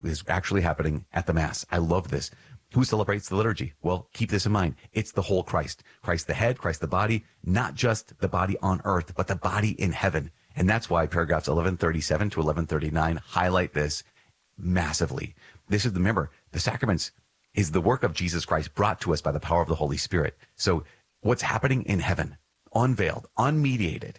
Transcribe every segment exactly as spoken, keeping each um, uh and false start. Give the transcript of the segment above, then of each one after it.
is actually happening at the Mass. I love this. Who celebrates the liturgy? Well, keep this in mind. It's the whole Christ. Christ the head, Christ the body, not just the body on earth, but the body in heaven. And that's why paragraphs eleven thirty-seven to eleven thirty-nine highlight this massively. This is, remember, the sacraments is the work of Jesus Christ brought to us by the power of the Holy Spirit. So what's happening in heaven, unveiled, unmediated,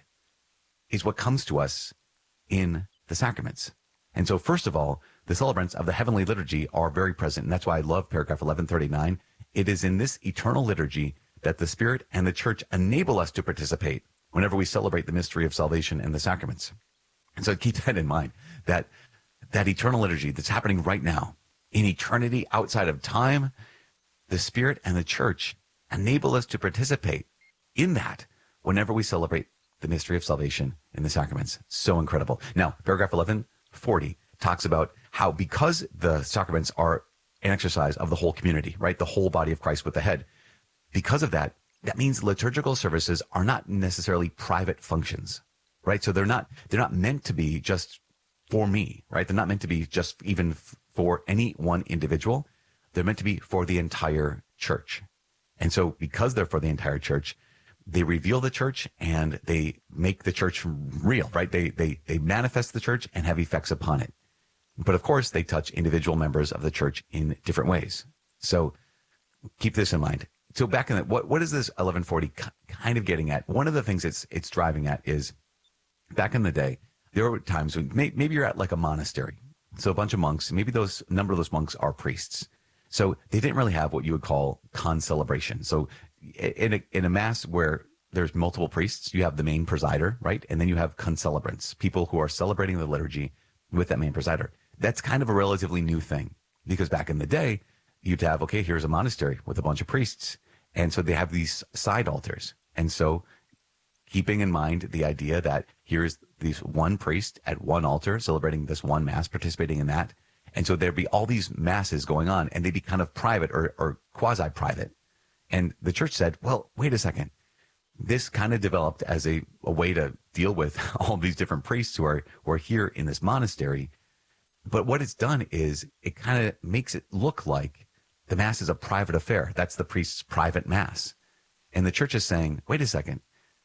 is what comes to us in the sacraments. And so first of all, the celebrants of the heavenly liturgy are very present. And that's why I love paragraph eleven thirty-nine. It is in this eternal liturgy that the Spirit and the Church enable us to participate whenever we celebrate the mystery of salvation and the sacraments. And so keep that in mind, that that eternal liturgy that's happening right now, in eternity outside of time, the Spirit and the Church enable us to participate in that whenever we celebrate the mystery of salvation in the sacraments. So incredible. Now, paragraph eleven forty talks about how, because the sacraments are an exercise of the whole community, right? The whole body of Christ with the head. Because of that, that means liturgical services are not necessarily private functions, right? So they're not, they're not meant to be just for me, right? They're not meant to be just even f- for any one individual. They're meant to be for the entire church. And so because they're for the entire church, they reveal the church and they make the church real, right? They, they, they manifest the church and have effects upon it. But of course, they touch individual members of the church in different ways. So keep this in mind. So back in the, what, what is this eleven forty kind of getting at? One of the things it's, it's driving at is, back in the day, there were times when may, maybe you're at like a monastery. So a bunch of monks, maybe those, a number of those monks are priests. So they didn't really have what you would call concelebration. So in a, in a mass where there's multiple priests, you have the main presider, right? And then you have concelebrants, people who are celebrating the liturgy with that main presider. That's kind of a relatively new thing, because back in the day, you'd have, okay, here's a monastery with a bunch of priests. And so they have these side altars. And so keeping in mind the idea that here's these one priest at one altar celebrating this one mass, participating in that. And so there'd be all these masses going on, and they'd be kind of private or, or quasi-private. And the church said, well, wait a second. This kind of developed as a, a way to deal with all these different priests who are, who are here in this monastery. But what it's done is it kind of makes it look like the mass is a private affair. That's the priest's private mass. And the church is saying, wait a second.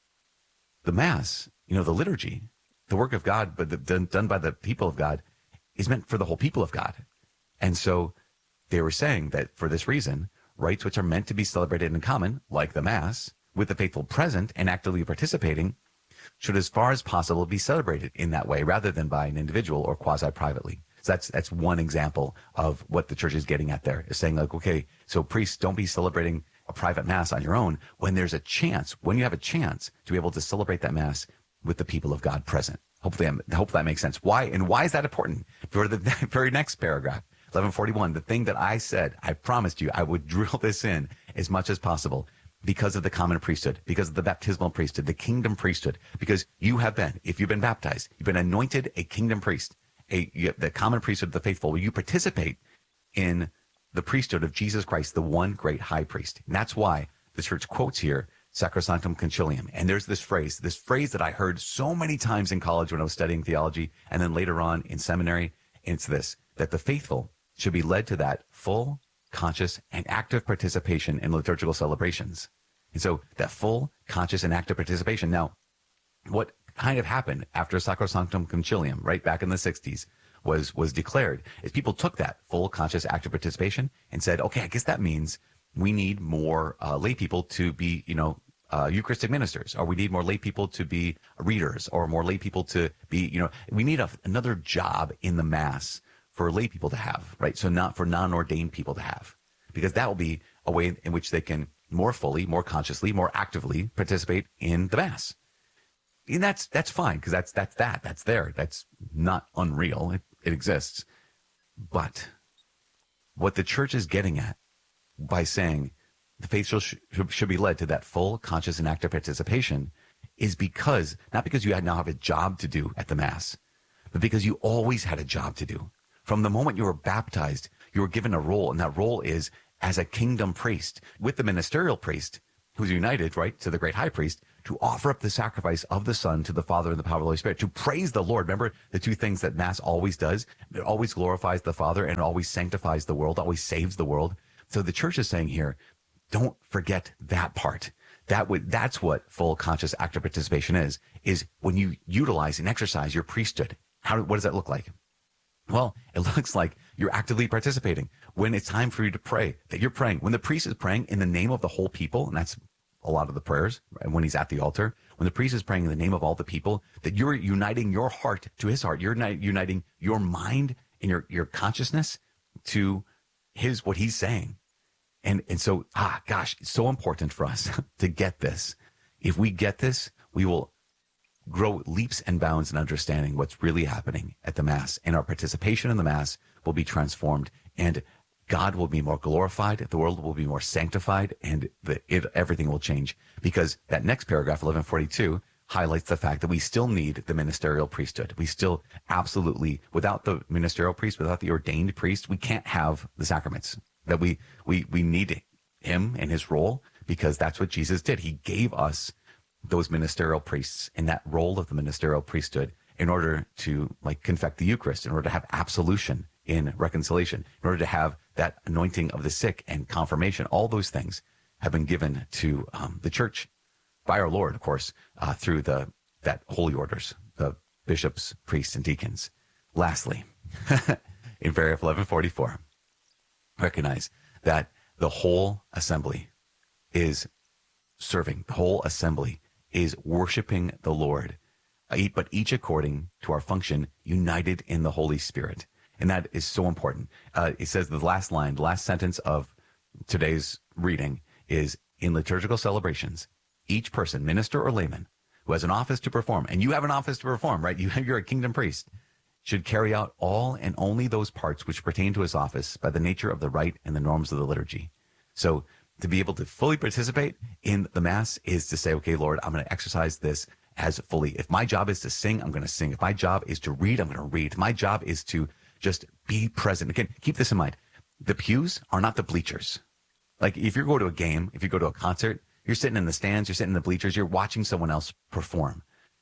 The mass, you know, the liturgy, the work of God, but the, done, done by the people of God, is meant for the whole people of God. And so they were saying that for this reason, rites which are meant to be celebrated in common, like the mass, with the faithful present and actively participating, should as far as possible be celebrated in that way rather than by an individual or quasi-privately. So that's that's one example of what the church is getting at there, is saying like, okay, so priests, don't be celebrating a private mass on your own when there's a chance, when you have a chance to be able to celebrate that mass with the people of God present. Hopefully, I'm, hope that makes sense. Why, and why is that important? For the very next paragraph, eleven forty-one, the thing that I said, I promised you I would drill this in as much as possible, because of the common priesthood, because of the baptismal priesthood, the kingdom priesthood, because you have been, if you've been baptized, you've been anointed a kingdom priest, a you, the common priesthood of the faithful, where you participate in the priesthood of Jesus Christ, the one great high priest. And that's why the church quotes here Sacrosanctum Concilium. And there's this phrase, this phrase that I heard so many times in college when I was studying theology, and then later on in seminary. And it's this, that the faithful should be led to that full, conscious, and active participation in liturgical celebrations. And so that full, conscious, and active participation. Now, what kind of happened after Sacrosanctum Concilium, right back in the sixties, was was declared, is people took that full, conscious, active participation and said, okay, I guess that means we need more uh, lay people to be, you know, uh, Eucharistic ministers, or we need more lay people to be readers, or more lay people to be, you know, we need a, another job in the Mass for lay people to have, right? So not for non-ordained people to have, because that will be a way in which they can more fully, more consciously, more actively participate in the Mass. And that's that's fine, because that's that's that. That's there. That's not unreal. It, it exists. But what the church is getting at by saying the faithful sh- should be led to that full, conscious, and active participation is because, not because you now have a job to do at the Mass, but because you always had a job to do. From the moment you were baptized, you were given a role, and that role is as a kingdom priest. With the ministerial priest, who's united, right, to the great high priest, to offer up the sacrifice of the Son to the Father and the power of the Holy Spirit, to praise the Lord. Remember the two things that Mass always does? It always glorifies the Father and it always sanctifies the world, always saves the world. So the church is saying here, don't forget that part. That would, that's what full conscious active participation is, is when you utilize and exercise your priesthood. How, what does that look like? Well, it looks like you're actively participating. When it's time for you to pray, that you're praying. When the priest is praying in the name of the whole people, and that's a lot of the prayers, and when he's at the altar, when the priest is praying in the name of all the people, that you're uniting your heart to his heart. You're uniting your mind and your, your consciousness to his, what he's saying. And, and so, ah, gosh, it's so important for us to get this. If we get this, we will grow leaps and bounds in understanding what's really happening at the Mass, and our participation in the Mass will be transformed, and God will be more glorified, the world will be more sanctified, and the, it, everything will change. Because that next paragraph, eleven forty-two, highlights the fact that we still need the ministerial priesthood. We still absolutely, without the ministerial priest, without the ordained priest, we can't have the sacraments. That we we we need him and his role, because that's what Jesus did. He gave us those ministerial priests in that role of the ministerial priesthood in order to like confect the Eucharist, in order to have absolution in reconciliation, in order to have that anointing of the sick and confirmation. All those things have been given to um, the church by our Lord, of course, uh, through the that holy orders, the bishops, priests, and deacons. Lastly, in paragraph eleven forty-four, recognize that the whole assembly is serving. The whole assembly is worshiping the Lord, but each according to our function, united in the Holy Spirit. And that is so important. Uh, it says the last line, the last sentence of today's reading is, in liturgical celebrations, each person, minister or layman, who has an office to perform, and you have an office to perform, right? You, you're a kingdom priest, should carry out all and only those parts which pertain to his office by the nature of the rite and the norms of the liturgy. So to be able to fully participate in the Mass is to say, okay, Lord, I'm going to exercise this as fully. If my job is to sing, I'm going to sing. If my job is to read, I'm going to read. If my job is to just be present. Again, keep this in mind. The pews are not the bleachers. Like if you go to a game, if you go to a concert, you're sitting in the stands, you're sitting in the bleachers, you're watching someone else perform.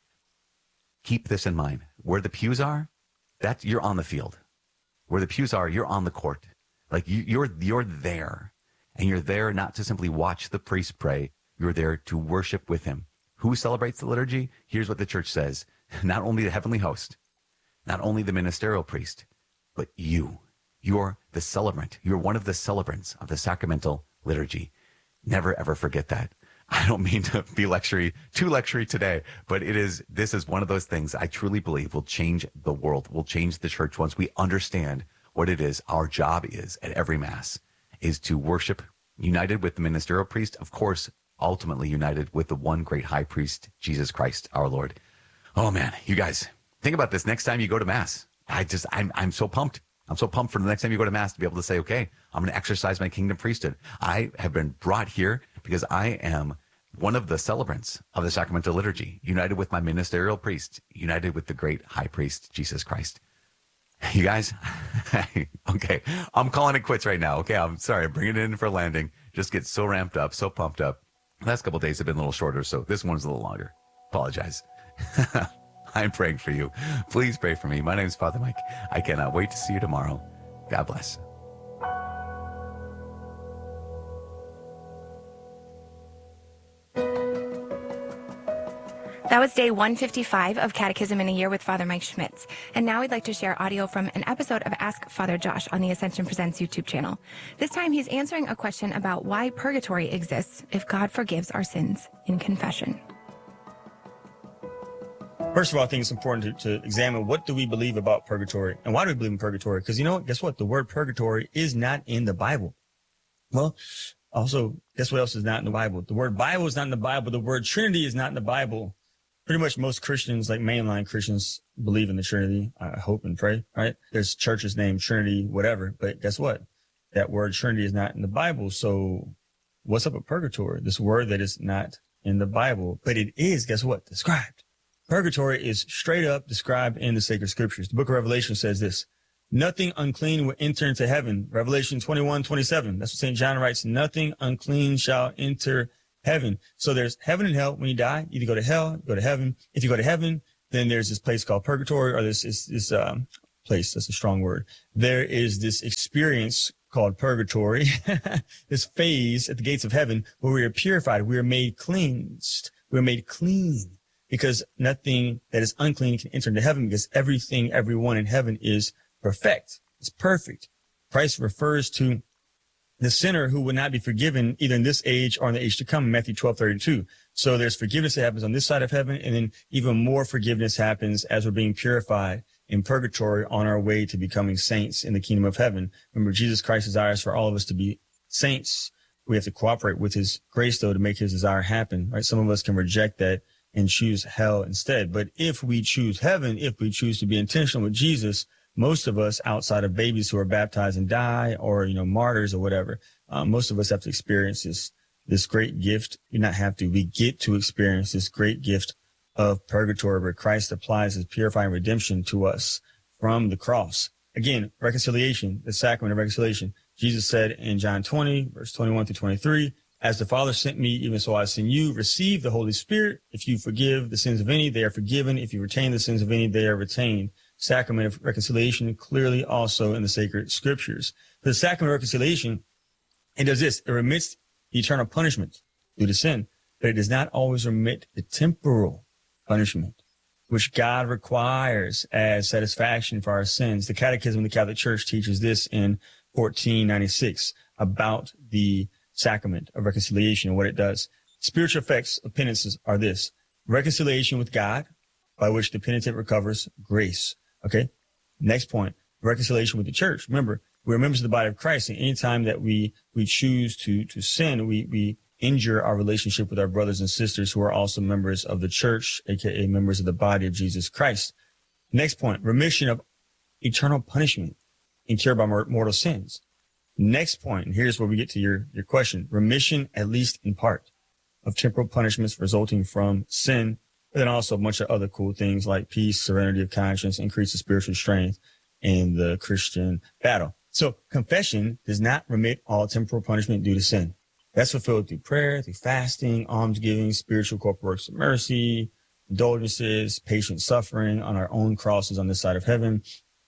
Keep this in mind. Where the pews are, that's, you're on the field. Where the pews are, you're on the court. Like you, you're, you're there. And you're there not to simply watch the priest pray. You're there to worship with him. Who celebrates the liturgy? Here's what the church says. Not only the heavenly host, not only the ministerial priest, but you. You're the celebrant. You're one of the celebrants of the sacramental liturgy. Never, ever forget that. I don't mean to be lectury, too lectury today, but it is, this is one of those things I truly believe will change the world, will change the church once we understand what it is our job is at every Mass, is to worship united with the ministerial priest, of course, ultimately united with the one great high priest, Jesus Christ, our Lord. Oh man, you guys, think about this next time you go to Mass. I just, I'm, I'm so pumped. I'm so pumped for the next time you go to Mass to be able to say, okay, I'm going to exercise my kingdom priesthood. I have been brought here because I am one of the celebrants of the sacramental liturgy, united with my ministerial priest, united with the great high priest, Jesus Christ. You guys, okay, I'm calling it quits right now. Okay, I'm sorry, I'm bringing it in for landing. Just get so ramped up, so pumped up. The last couple of days have been a little shorter, so this one's a little longer. Apologize. I'm praying for you. Please pray for me. My name is Father Mike. I cannot wait to see you tomorrow. God bless. That was day one fifty-five of Catechism in a Year with Father Mike Schmitz. And now we'd like to share audio from an episode of Ask Father Josh on the Ascension Presents YouTube channel. This time he's answering a question about why purgatory exists if God forgives our sins in confession. First of all, I think it's important to, to examine what do we believe about purgatory and why do we believe in purgatory? Because you know what? Guess what? The word purgatory is not in the Bible. Well, also, guess what else is not in the Bible? The word Bible is not in the Bible. The word Trinity is not in the Bible. Pretty much most Christians, like mainline Christians, believe in the Trinity. I hope and pray, right? There's churches named Trinity, whatever. But guess what? That word Trinity is not in the Bible. So what's up with purgatory? This word that is not in the Bible, but it is, guess what? Described. Purgatory is straight up described in the sacred scriptures. The book of Revelation says this: nothing unclean will enter into heaven. Revelation twenty-one, twenty-seven. That's what Saint John writes. Nothing unclean shall enter heaven. So there's heaven and hell. When you die, you either go to hell, you go to heaven. If you go to heaven, then there's this place called purgatory, or this, this, this um, place. That's a strong word. There is this experience called purgatory, this phase at the gates of heaven where we are purified. We are made cleansed. We are made clean, because nothing that is unclean can enter into heaven, because everything, everyone in heaven is perfect. It's perfect. Christ refers to the sinner who would not be forgiven either in this age or in the age to come, in Matthew twelve thirty-two. So there's forgiveness that happens on this side of heaven, and then even more forgiveness happens as we're being purified in purgatory on our way to becoming saints in the kingdom of heaven. Remember, Jesus Christ desires for all of us to be saints. We have to cooperate with his grace, though, to make his desire happen, right? Some of us can reject that and choose hell instead. But if we choose heaven, if we choose to be intentional with Jesus, most of us, outside of babies who are baptized and die, or, you know, martyrs or whatever, um, most of us have to experience this, this great gift. You not have to, we get to experience this great gift of purgatory, where Christ applies his purifying redemption to us from the cross. Again, reconciliation, the sacrament of reconciliation. Jesus said in John twenty, verse twenty-one through twenty-three, as the Father sent me, even so I send you. Receive the Holy Spirit. If you forgive the sins of any, they are forgiven. If you retain the sins of any, they are retained. Sacrament of reconciliation, clearly also in the sacred scriptures. The sacrament of reconciliation, it does this. It remits the eternal punishment due to sin, but it does not always remit the temporal punishment, which God requires as satisfaction for our sins. The Catechism of the Catholic Church teaches this in fourteen ninety-six about the sacrament of reconciliation and what it does. Spiritual effects of penances are this: reconciliation with God, by which the penitent recovers grace. Okay. Next point, reconciliation with the church. Remember, we're members of the body of Christ, and anytime that we, we choose to, to sin, we, we injure our relationship with our brothers and sisters who are also members of the church, aka members of the body of Jesus Christ. Next point, remission of eternal punishment incurred by mortal sins. Next point, and here's where we get to your, your question, remission, at least in part, of temporal punishments resulting from sin, but then also a bunch of other cool things like peace, serenity of conscience, increase of spiritual strength in the Christian battle. So confession does not remit all temporal punishment due to sin. That's fulfilled through prayer, through fasting, almsgiving, spiritual corporal works of mercy, indulgences, patient suffering on our own crosses on this side of heaven.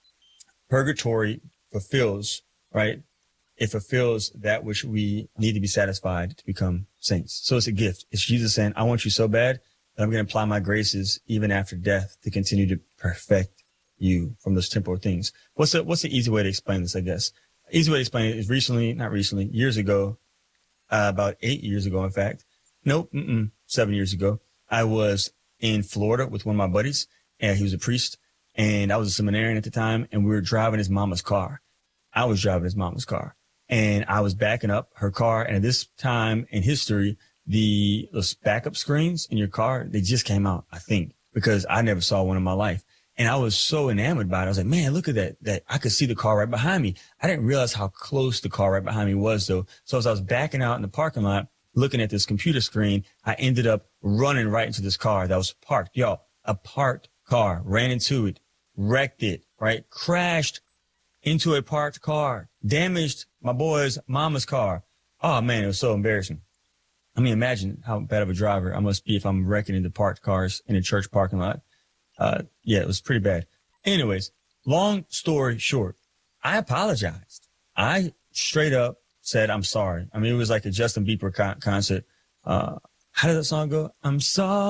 Purgatory fulfills, right? It fulfills that which we need to be satisfied to become saints. So it's a gift. It's Jesus saying, I want you so bad that I'm going to apply my graces even after death to continue to perfect you from those temporal things. What's the, what's the easy way to explain this, I guess? Easy way to explain it is recently, not recently, years ago, uh, about eight years ago, in fact. Nope, mm-mm, seven years ago. I was in Florida with one of my buddies, and he was a priest, and I was a seminarian at the time, and we were driving his mama's car. I was driving his mama's car, and I was backing up her car. And at this time in history, the those backup screens in your car, they just came out, I think, because I never saw one in my life. And I was so enamored by it. I was like, man, look at that, that I could see the car right behind me. I didn't realize how close the car right behind me was, though. So as I was backing out in the parking lot, looking at this computer screen, I ended up running right into this car that was parked. Y'all, a parked car, ran into it, wrecked it, right? Crashed into a parked car, damaged my boy's mama's car. Oh, man, it was so embarrassing. I mean, imagine how bad of a driver I must be if I'm wrecking into parked cars in a church parking lot. Uh, yeah, it was pretty bad. Anyways, long story short, I apologized. I straight up said, I'm sorry. I mean, it was like a Justin Bieber con- concert. Uh, how did that song go? I'm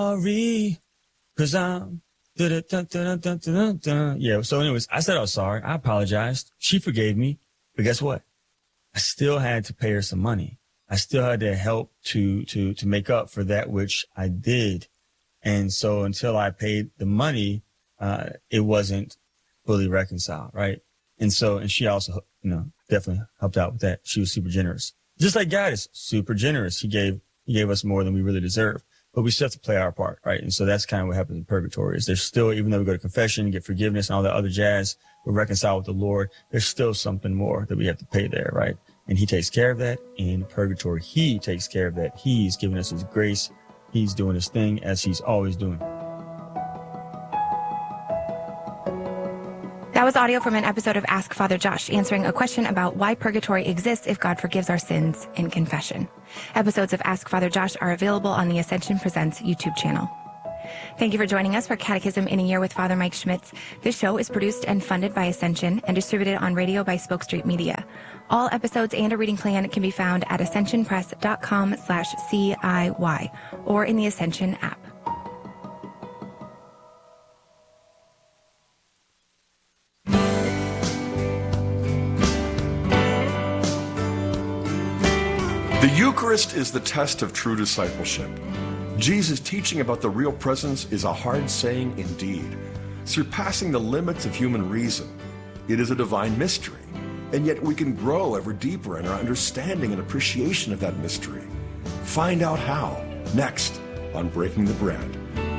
sorry, cause I'm, dun, dun, dun, dun, dun, dun. Yeah. So anyways, I said I was sorry. I apologized. She forgave me, but guess what? I still had to pay her some money. I still had to help to, to, to make up for that which I did. And so until I paid the money, uh, it wasn't fully reconciled. Right. And so, and she also, you know, definitely helped out with that. She was super generous, just like God is super generous. He gave, he gave us more than we really deserve, but we still have to play our part. Right. And so that's kind of what happens in purgatory is there's still, even though we go to confession, get forgiveness and all that other jazz, we reconcile with the Lord. There's still something more that we have to pay there. Right. And he takes care of that in purgatory. He takes care of that. He's giving us his grace. He's doing his thing as he's always doing. That was audio from an episode of Ask Father Josh, answering a question about why purgatory exists if God forgives our sins in confession. Episodes of Ask Father Josh are available on the Ascension Presents YouTube channel. Thank you for joining us for Catechism in a Year with Father Mike Schmitz. This show is produced and funded by Ascension and distributed on radio by Spoke Street Media. All episodes and a reading plan can be found at ascensionpress.com slash CIY or in the Ascension app. The Eucharist is the test of true discipleship. Jesus' teaching about the real presence is a hard saying indeed, surpassing the limits of human reason. It is a divine mystery, and yet we can grow ever deeper in our understanding and appreciation of that mystery. Find out how, next on Breaking the Bread.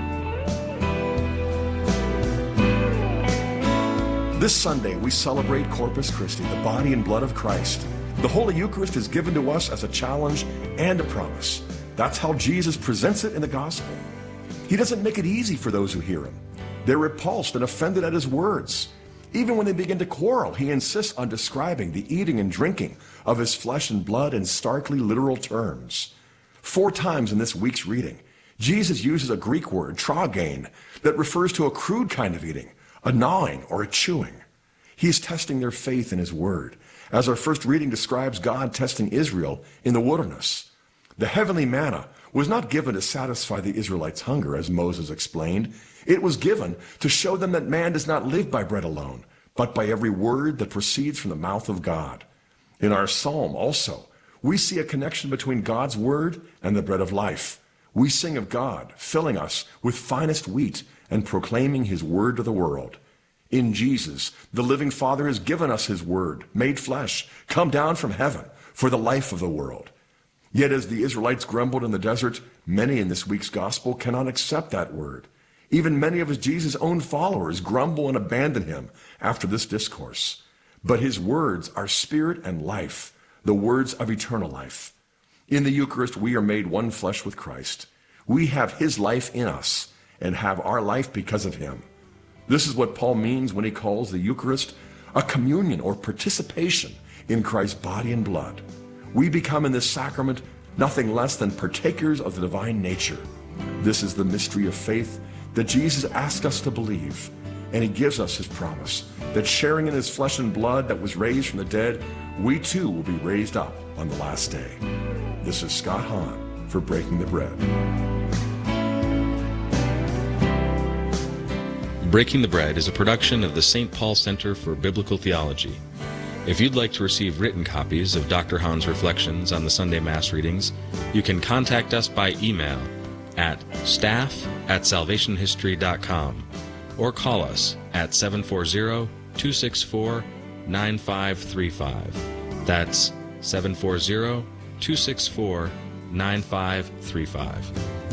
This Sunday, we celebrate Corpus Christi, the body and blood of Christ. The Holy Eucharist is given to us as a challenge and a promise. That's how Jesus presents it in the gospel. He doesn't make it easy for those who hear him. They're repulsed and offended at his words. Even when they begin to quarrel, he insists on describing the eating and drinking of his flesh and blood in starkly literal terms. Four times in this week's reading, Jesus uses a Greek word, tragain, that refers to a crude kind of eating, a gnawing or a chewing. He's testing their faith in his word, as our first reading describes God testing Israel in the wilderness. The heavenly manna was not given to satisfy the Israelites' hunger, as Moses explained. It was given to show them that man does not live by bread alone, but by every word that proceeds from the mouth of God. In our psalm also, we see a connection between God's word and the bread of life. We sing of God filling us with finest wheat and proclaiming his word to the world. In Jesus, the living Father has given us his word, made flesh, come down from heaven for the life of the world. Yet as the Israelites grumbled in the desert, many in this week's gospel cannot accept that word. Even many of Jesus' own followers grumble and abandon him after this discourse. But his words are spirit and life, the words of eternal life. In the Eucharist, we are made one flesh with Christ. We have his life in us and have our life because of him. This is what Paul means when he calls the Eucharist a communion or participation in Christ's body and blood. We become in this sacrament nothing less than partakers of the divine nature. This is the mystery of faith that Jesus asked us to believe, and he gives us his promise that sharing in his flesh and blood that was raised from the dead, we too will be raised up on the last day. This is Scott Hahn for Breaking the Bread. Breaking the Bread is a production of the Saint Paul Center for Biblical Theology. If you'd like to receive written copies of Doctor Hahn's reflections on the Sunday Mass readings, you can contact us by email at staff at salvationhistory dot com or call us at seven four zero, two six four, nine five three five. That's seven four zero, two six four, nine five three five.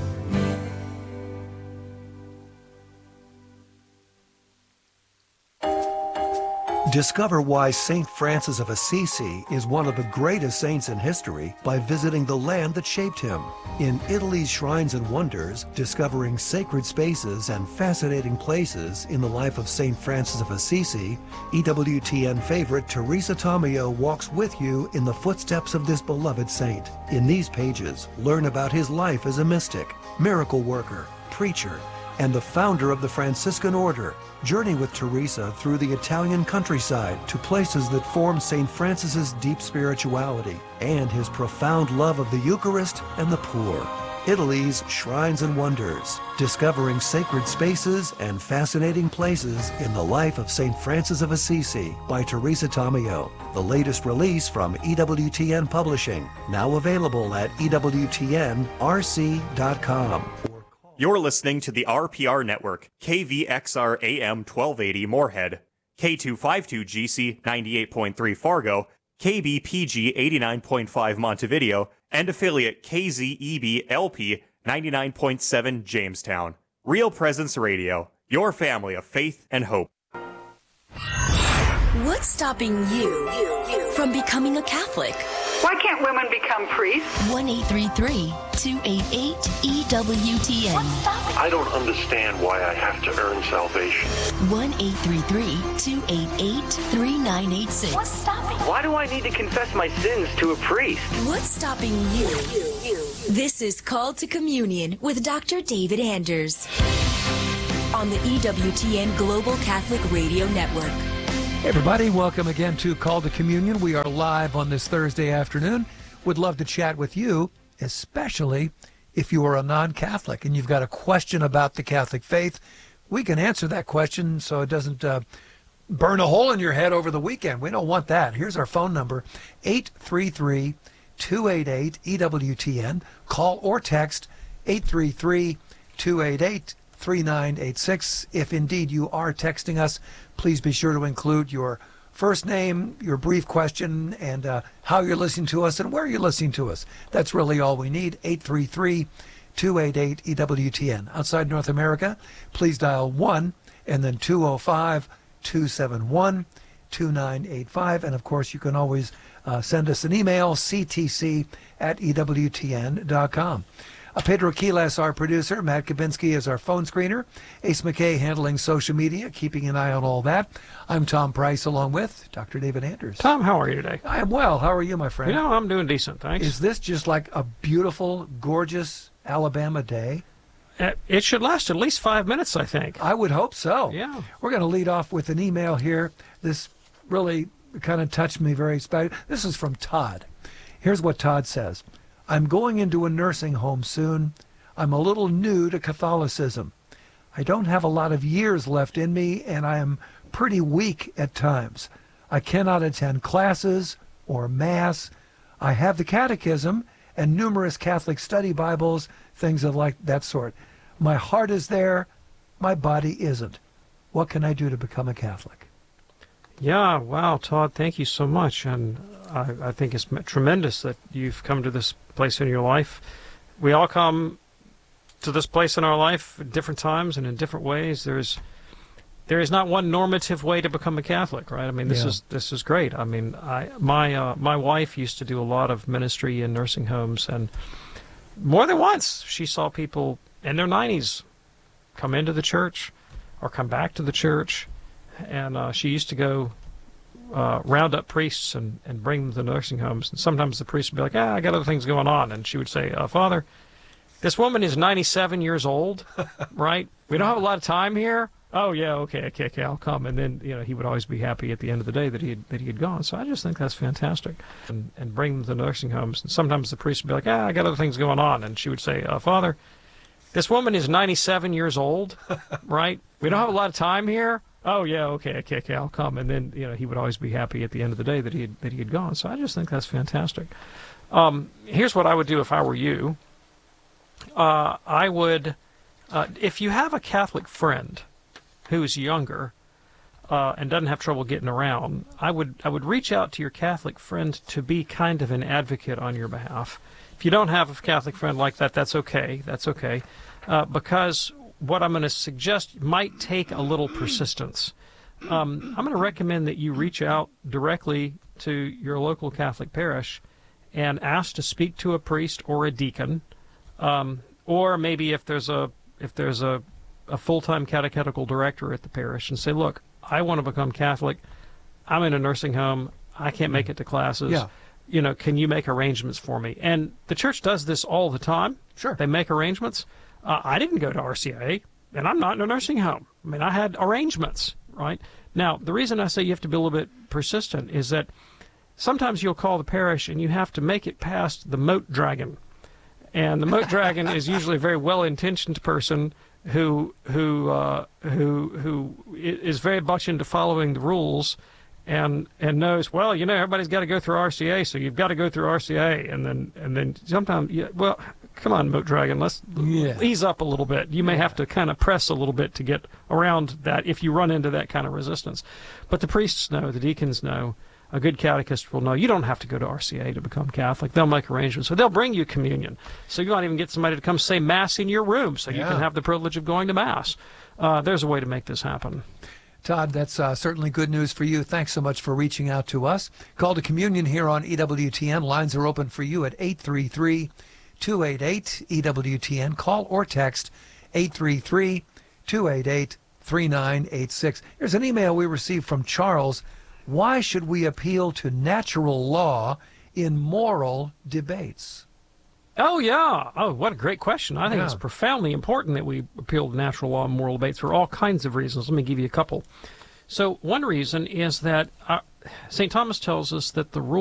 Discover why Saint Francis of Assisi is one of the greatest saints in history by visiting the land that shaped him. In Italy's Shrines and Wonders, discovering sacred spaces and fascinating places in the life of Saint Francis of Assisi, E W T N favorite Teresa Tomeo walks with you in the footsteps of this beloved saint. In these pages, learn about his life as a mystic, miracle worker, preacher, and the founder of the Franciscan Order. Journey with Teresa through the Italian countryside to places that form Saint Francis's deep spirituality and his profound love of the Eucharist and the poor. Italy's Shrines and Wonders, discovering sacred spaces and fascinating places in the life of Saint Francis of Assisi by Teresa Tomeo. The latest release from E W T N Publishing, now available at E W T N R C dot com. You're listening to the R P R Network, K V X R A M twelve eighty Moorhead, K two fifty-two G C ninety-eight point three Fargo, K B P G eighty-nine point five Montevideo, and affiliate K Z E B L P ninety-nine point seven Jamestown. Real Presence Radio, your family of faith and hope. What's stopping you from becoming a Catholic? Why can't women become priests? one eight three three, two eight eight, E W T N. I don't understand why I have to earn salvation. one eight three three, two eight eight, three nine eight six. What's stopping? Why do I need to confess my sins to a priest? What's stopping you? This is Called to Communion with Doctor David Anders on the E W T N Global Catholic Radio Network. Hey everybody, welcome again to Call to Communion. We are live on this Thursday afternoon. Would love to chat with you, especially if you are a non-Catholic and you've got a question about the Catholic faith. We can answer that question so it doesn't uh, burn a hole in your head over the weekend. We don't want that. Here's our phone number, eight three three, two eight eight, E W T N. Call or text eight three three, two eight eight, three nine eight six. If indeed you are texting us, please be sure to include your first name, your brief question, and uh, how you're listening to us and where you're listening to us. That's really all we need, eight three three, two eight eight, E W T N. Outside North America, please dial one and then two oh five, two seven one, two nine eight five. And, of course, you can always uh, send us an email, c t c at e w t n dot com. Uh, Pedro Quiles, our producer. Matt Kabinski is our phone screener. Ace McKay handling social media, keeping an eye on all that. I'm Tom Price, along with Doctor David Anders. Tom, how are you today? I am well. How are you, my friend? You know, I'm doing decent, thanks. Is this just like a beautiful, gorgeous Alabama day? Uh, it should last at least five minutes, I think. I would hope so. Yeah. We're going to lead off with an email here. This really kind of touched me very special. This is from Todd. Here's what Todd says. I'm going into a nursing home soon. I'm a little new to Catholicism. I don't have a lot of years left in me, and I am pretty weak at times. I cannot attend classes or Mass. I have the Catechism and numerous Catholic study Bibles, things of like that sort. My heart is there. My body isn't. What can I do to become a Catholic? Yeah, wow, Todd, thank you so much. And I, I think it's tremendous that you've come to this place in your life. We all come to this place in our life at different times and in different ways. There's there is not one normative way to become a Catholic, right? I mean, this Yeah. is this is great. I mean, I my uh, my wife used to do a lot of ministry in nursing homes, and more than once she saw people in their nineties come into the church or come back to the church, and uh, she used to go uh, round up priests and, and bring them to the nursing homes. And sometimes the priest would be like, ah, I got other things going on. And she would say, uh, Father, this woman is ninety-seven years old, right? We don't have a lot of time here. Oh, yeah, okay, okay, okay, I'll come. And then, you know, he would always be happy at the end of the day that he had, that he had gone. So I just think that's fantastic. And, and bring them to the nursing homes. And sometimes the priest would be like, ah, I got other things going on. And she would say, uh, Father, this woman is ninety-seven years old, right? We don't have a lot of time here. Oh, yeah, okay, okay, okay, I'll come. And then, you know, he would always be happy at the end of the day that he had, that he had gone. So I just think that's fantastic. Um, here's what I would do if I were you. Uh, I would, uh, if you have a Catholic friend who's younger uh, and doesn't have trouble getting around, I would I would reach out to your Catholic friend to be kind of an advocate on your behalf. If you don't have a Catholic friend like that, that's okay. That's okay. Uh, because what I'm going to suggest might take a little persistence. Um, I'm going to recommend that you reach out directly to your local Catholic parish and ask to speak to a priest or a deacon, um, or maybe if there's a if there's a, a full-time catechetical director at the parish, and say, look, I want to become Catholic. I'm in a nursing home. I can't make it to classes. Yeah. You know, can you make arrangements for me? And the church does this all the time. Sure. They make arrangements. Uh, I didn't go to R C I A, and I'm not in a nursing home. I mean, I had arrangements, right? Now, the reason I say you have to be a little bit persistent is that sometimes you'll call the parish and you have to make it past the moat dragon. And the moat dragon is usually a very well-intentioned person who who uh, who who is very much into following the rules, and and knows, well, you know, everybody's got to go through R C A, so you've got to go through R C A, and then and then sometimes, yeah, well, come on, moat dragon, let's Yeah. ease up a little bit. You may Yeah. have to kind of press a little bit to get around that if you run into that kind of resistance. But the priests know, the deacons know, a good catechist will know you don't have to go to R C A to become Catholic. They'll make arrangements. So they'll bring you communion. So you might even get somebody to come say Mass in your room so you Yeah. can have the privilege of going to Mass. Uh, there's a way to make this happen. Todd, that's uh, certainly good news for you. Thanks so much for reaching out to us. Call to Communion here on E W T N. Lines are open for you at eight three three, two eight eight, E W T N. Call or text eight three three, two eight eight, three nine eight six. Here's an email we received from Charles. Why should we appeal to natural law in moral debates? Oh, yeah. Oh, what a great question. I think Yeah. it's profoundly important that we appeal to natural law and moral debates for all kinds of reasons. Let me give you a couple. So one reason is that uh, Saint Thomas tells us that the rule